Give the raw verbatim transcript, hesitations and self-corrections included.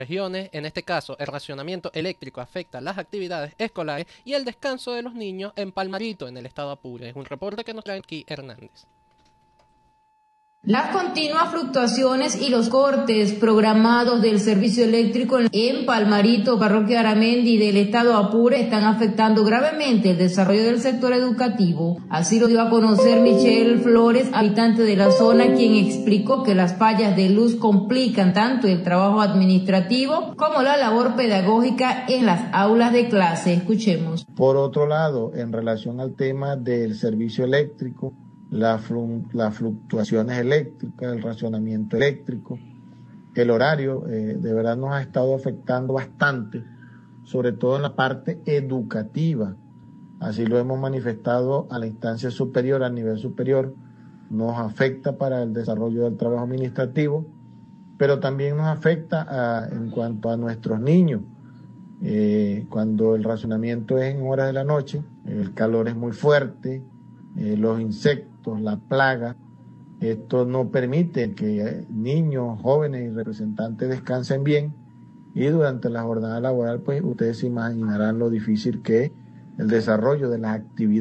regiones, en este caso el racionamiento eléctrico afecta las actividades escolares y el descanso de los niños en Palmarito, en el estado Apure. Es un reporte que nos trae aquí Hernández. Las continuas fluctuaciones y los cortes programados del servicio eléctrico en Palmarito, parroquia Aramendi del estado Apure están afectando gravemente el desarrollo del sector educativo. Así lo dio a conocer Michelle Flores, habitante de la zona, quien explicó que las fallas de luz complican tanto el trabajo administrativo como la labor pedagógica en las aulas de clase. Escuchemos. Por otro lado, en relación al tema del servicio eléctrico, las fluctuaciones eléctricas, el racionamiento eléctrico, el horario, eh, de verdad nos ha estado afectando bastante, sobre todo en la parte educativa. Así lo hemos manifestado a la instancia superior, a nivel superior, nos afecta para el desarrollo del trabajo administrativo, pero también nos afecta a, en cuanto a nuestros niños. Eh, cuando el racionamiento es en horas de la noche, el calor es muy fuerte, eh, los insectos, la plaga, esto no permite que niños, jóvenes y representantes descansen bien, y durante la jornada laboral, pues ustedes se imaginarán lo difícil que es el desarrollo de las actividades